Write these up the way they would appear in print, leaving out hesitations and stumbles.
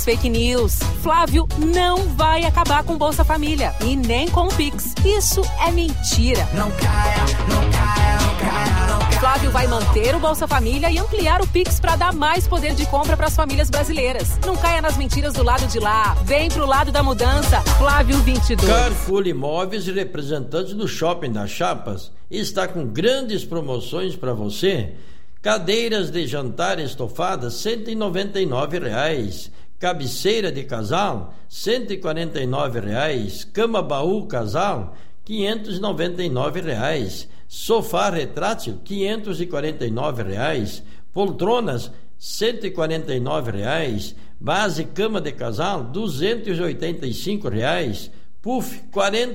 Fake news. Flávio não vai acabar com Bolsa Família e nem com o Pix. Isso é mentira. Não caia, não caia, não caia, não caia. Flávio vai manter o Bolsa Família e ampliar o Pix para dar mais poder de compra para as famílias brasileiras. Não caia nas mentiras do lado de lá. Vem pro lado da mudança. Flávio 22. Carrefour Imóveis, representante do Shopping das Chapas, está com grandes promoções para você. Cadeiras de jantar estofadas, R$ 199. Cabeceira de casal, R$ 149. Cama baú casal, R$ 599. Sofá retrátil, R$ 549. Poltronas, R$ 149. Base cama de casal, R$ 285. Puff, R$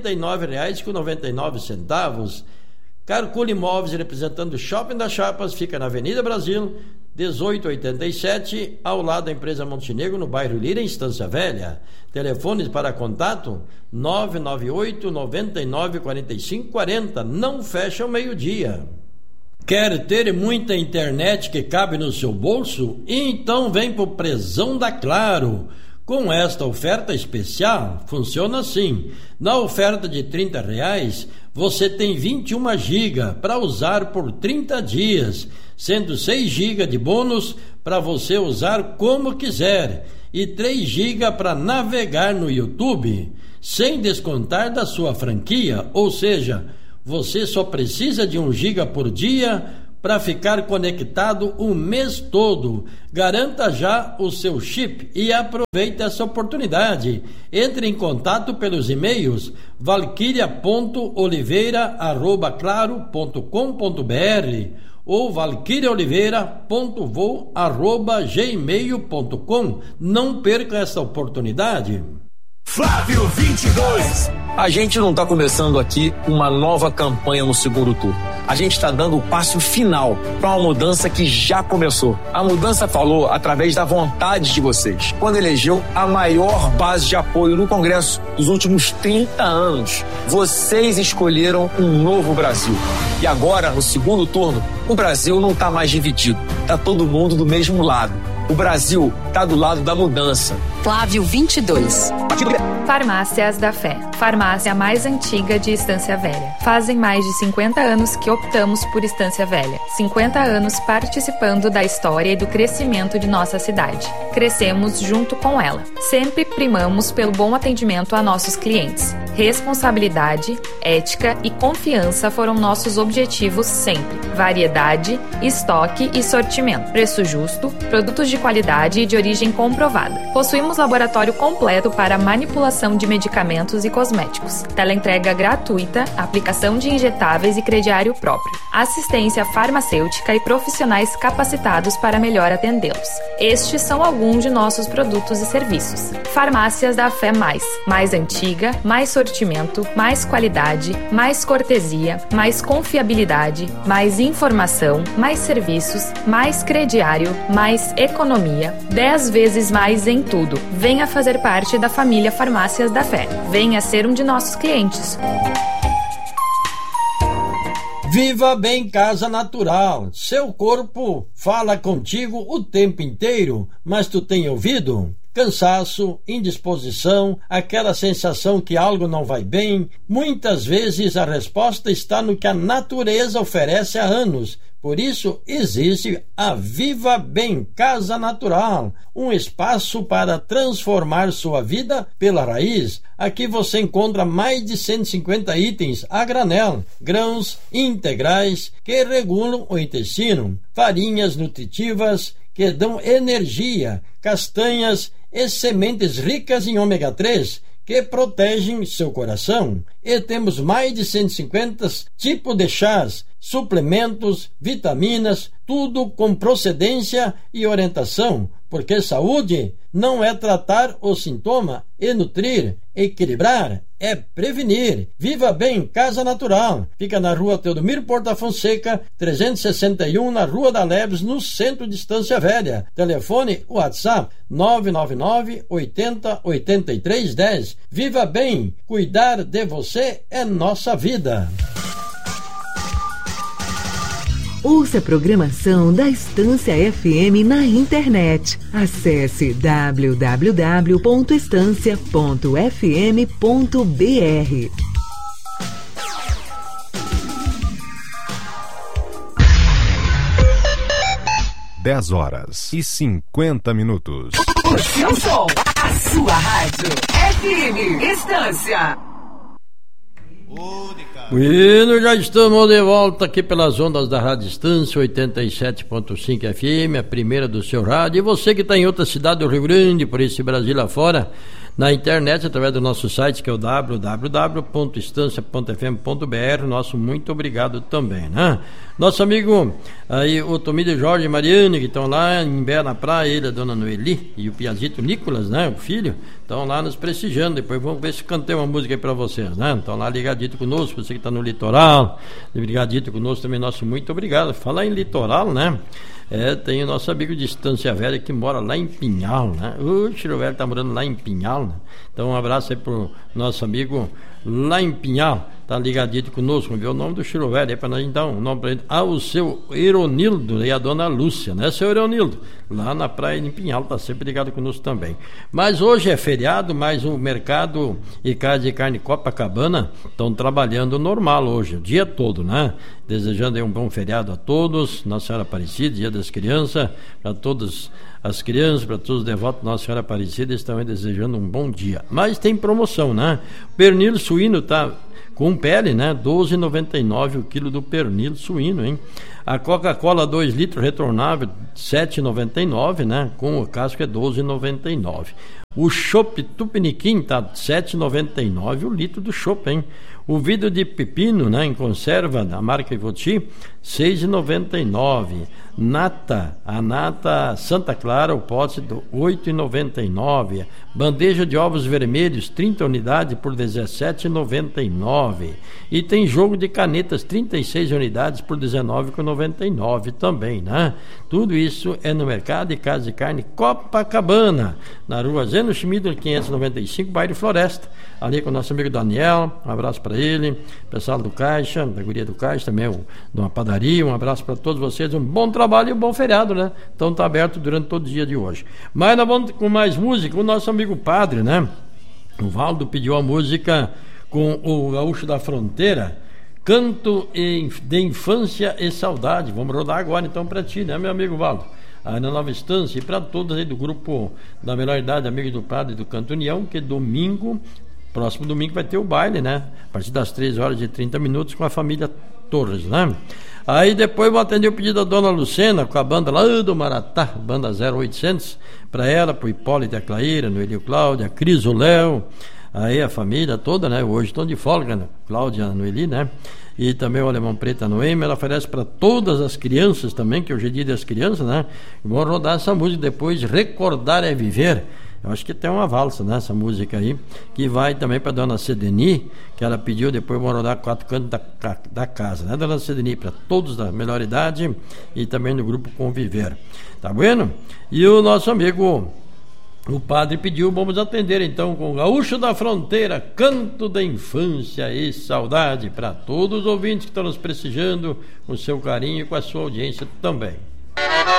49,99. Carrefour Imóveis, representando o Shopping das Chapas, fica na Avenida Brasil, 1887, ao lado da empresa Montenegro, no bairro Lira, em Estância Velha. Telefones para contato 998 99 45 40. Não fecha ao meio-dia. Quer ter muita internet que cabe no seu bolso? Então vem pro Prezão da Claro. Com esta oferta especial, funciona assim. Na oferta de R$30, você tem 21 GB para usar por 30 dias, sendo 6 GB de bônus para você usar como quiser e 3 GB para navegar no YouTube, sem descontar da sua franquia, ou seja, você só precisa de 1 GB por dia para ficar conectado o mês todo. Garanta já o seu chip e aproveite essa oportunidade. Entre em contato pelos e-mails valquíria.oliveira@claro.com.br ou valquiriaoliveira.voo@gmail.com. Não perca essa oportunidade. Flávio 22. A gente não está começando aqui uma nova campanha no segundo turno. A gente está dando o passo final para uma mudança que já começou. A mudança falou através da vontade de vocês, quando elegeu a maior base de apoio no Congresso dos últimos 30 anos. Vocês escolheram um novo Brasil. E agora, no segundo turno, o Brasil não está mais dividido. Está todo mundo do mesmo lado. O Brasil está do lado da mudança. Flávio 22. Farmácias da Fé. Farmácia mais antiga de Estância Velha. Fazem mais de 50 anos que optamos por Estância Velha. 50 anos participando da história e do crescimento de nossa cidade. Crescemos junto com ela. Sempre primamos pelo bom atendimento a nossos clientes. Responsabilidade, ética e confiança foram nossos objetivos sempre. Variedade, estoque e sortimento. Preço justo, produtos de qualidade e de origem comprovada. Possuímos laboratório completo para manipulação de medicamentos e cosméticos. Teleentrega gratuita, aplicação de injetáveis e crediário próprio. Assistência farmacêutica e profissionais capacitados para melhor atendê-los. Estes são alguns de nossos produtos e serviços. Farmácias da Fé mais antiga, mais sortimento, mais qualidade, mais cortesia, mais confiabilidade, mais informação, mais serviços, mais crediário, mais economia, 10 vezes mais em tudo. Venha fazer parte da família Farmácias da Fé. Venha ser um de nossos clientes. Viva Bem Casa Natural. Seu corpo fala contigo o tempo inteiro, mas tu tem ouvido? Cansaço, indisposição, aquela sensação que algo não vai bem. Muitas vezes a resposta está no que a natureza oferece há anos. Por isso existe a Viva Bem Casa Natural, um espaço para transformar sua vida pela raiz. Aqui você encontra mais de 150 itens a granel, grãos integrais que regulam o intestino, farinhas nutritivas que dão energia, castanhas e sementes ricas em ômega 3 que protegem seu coração. E temos mais de 150 tipos de chás, suplementos, vitaminas, tudo com procedência e orientação, porque saúde não é tratar o sintoma e nutrir, equilibrar, é prevenir. Viva Bem Casa Natural. Fica na rua Teodomiro Porta Fonseca, 361, na Rua da Leves, no centro de Estância Velha. Telefone WhatsApp 999 80 83 10. Viva Bem, cuidar de você é nossa vida. Ouça a programação da Estância FM na internet. Acesse www.estancia.fm.br. 10h50. O seu som, a sua rádio. FM Estância. Bueno, já estamos de volta aqui pelas ondas da Rádio Estância 87.5 FM, a primeira do seu rádio. E você que está em outra cidade do Rio Grande, por esse Brasil afora, na internet, através do nosso site, que é o www.estancia.fm.br. Nosso muito obrigado também, né? Nosso amigo aí, o Tomílio Jorge e Mariane, que estão lá em Bé na praia, ele, a dona Noeli e o Piazito Nicolas, né? O filho, estão lá nos prestigiando. Depois vamos ver se cantei uma música aí pra vocês, né? Estão lá ligadito conosco, você que está no litoral, ligadito conosco também, nosso muito obrigado. Falar em litoral, né? Tem o nosso amigo de Estância Velha que mora lá em Pinhal, né? O Chiro Velho tá morando lá em Pinhal, né? Então um abraço aí pro nosso amigo lá em Pinhal, tá ligadito conosco. Vamos ver o nome do Chiro Velho aí pra nós dar um nome pra ele. O seu Eronildo e a dona Lúcia, né, seu Eronildo? Lá na praia de Pinhal, tá sempre ligado conosco também. Mas hoje é feriado, mas o mercado e casa de carne Copacabana estão trabalhando normal hoje, o dia todo, né? Desejando aí um bom feriado a todos, Nossa Senhora Aparecida, Dia das Crianças, para todas as crianças, para todos os devotos Nossa Senhora Aparecida, estão aí desejando um bom dia. Mas tem promoção, né? Pernil suíno tá com pele, né? R$12,99 o quilo do pernil suíno, hein? A Coca-Cola 2 litros retornável, R$7,99, né? Com o casco é R$12,99. O chopp Tupiniquim tá R$7,99 o litro do chopp, hein? O vidro de pepino, né, em conserva da marca Ivoti, R$6,99. A nata Santa Clara, o pote, R$8,99. Bandeja de ovos vermelhos, 30 unidades por R$17,99. E tem jogo de canetas, 36 unidades por R$19,99 também, né? Tudo isso é no Mercado de Casa de Carne Copacabana, na rua Zeno Schmidl 595, bairro Floresta, ali com o nosso amigo Daniel. Um abraço para ele, pessoal do Caixa, da guria do Caixa, também de uma padaria. Um abraço para todos vocês, um bom trabalho e um bom feriado, né? Então tá aberto durante todo o dia de hoje. Mas nós vamos com mais música. O nosso amigo padre, né, o Valdo, pediu a música com o Gaúcho da Fronteira, Canto de Infância e Saudade. Vamos rodar agora então para ti, né, meu amigo Valdo? Aí na Nova Estância, e para todos aí do grupo da melhor idade, amigos do Padre do Canto União, que próximo domingo vai ter o baile, né? A partir das 3h30 com a família Torres, né? Aí depois vou atender o pedido da dona Lucena, com a banda lá do Maratá, banda 0800, para ela, pro Hipólito e a Claíra, no Elio Cláudia, a Cris, o Léo, aí a família toda, né? Hoje estão de folga, né? Cláudia, no Eli, né? E também o Alemão Preta Noemi. Ela oferece para todas as crianças também, que hoje é dia das crianças, né? Vão rodar essa música depois, Recordar é Viver. Eu acho que tem uma valsa nessa música aí, que vai também para dona Cedeni, que ela pediu. Depois vão rodar 4 cantos da casa, né, dona Cedeni? Para todos da melhor idade e também no grupo Conviver. Tá bueno? E o nosso amigo, o padre, pediu, vamos atender então com o Gaúcho da Fronteira, Canto da Infância e Saudade, para todos os ouvintes que estão nos prestigiando, com o seu carinho e com a sua audiência também.